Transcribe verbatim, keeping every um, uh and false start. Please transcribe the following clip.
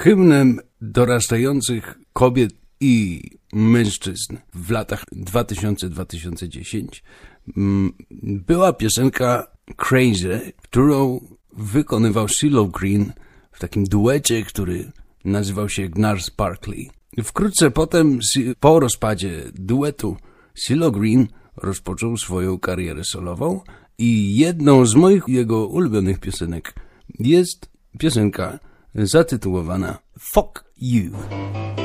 hymnem dorastających kobiet i mężczyzn w latach dwa tysiące do dwa tysiące dziesiątego była piosenka Crazy, którą wykonywał CeeLo Green w takim duecie, który nazywał się Gnarls Barkley. Wkrótce potem, po rozpadzie duetu, CeeLo Green rozpoczął swoją karierę solową i jedną z moich jego ulubionych piosenek jest piosenka zatytułowana Fuck You.